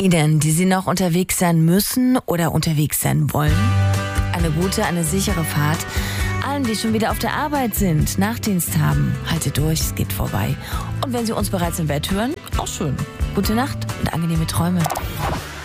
Ihnen, die Sie noch unterwegs sein müssen oder unterwegs sein wollen, eine gute, eine sichere Fahrt. Allen, die schon wieder auf der Arbeit sind, Nachtdienst haben, haltet durch, es geht vorbei. Und wenn Sie uns bereits im Bett hören, auch schön. Gute Nacht und angenehme Träume.